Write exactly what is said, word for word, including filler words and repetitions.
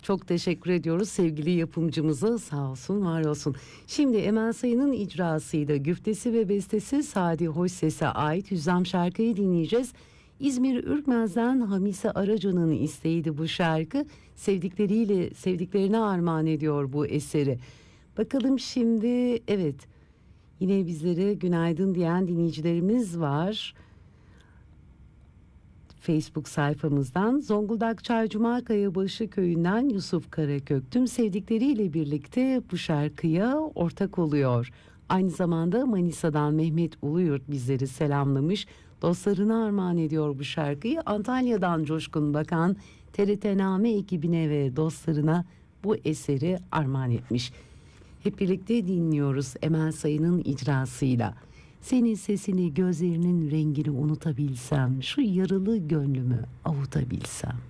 Çok teşekkür ediyoruz sevgili yapımcımıza, sağ olsun var olsun. Şimdi Emel Sayın'ın icrasıyla güftesi ve bestesi Sadi Hoşses'e ait Hüzzam şarkıyı dinleyeceğiz. İzmir Ürkmez'den Hamise Aracan'ın isteğiydi bu şarkı. Sevdikleriyle sevdiklerine armağan ediyor bu eseri. Bakalım şimdi, evet, yine bizlere günaydın diyen dinleyicilerimiz var. Facebook sayfamızdan Zonguldak Çaycuma Kayabaşı köyünden Yusuf Karakök tüm sevdikleriyle birlikte bu şarkıya ortak oluyor. Aynı zamanda Manisa'dan Mehmet Uluyurt bizleri selamlamış. Dostlarına armağan ediyor bu şarkıyı. Antalya'dan Coşkun Bakan T R T Name ekibine ve dostlarına bu eseri armağan etmiş. Hep birlikte dinliyoruz Emel Sayın'ın icrasıyla. Senin sesini, gözlerinin rengini unutabilsem, şu yaralı gönlümü avutabilsem.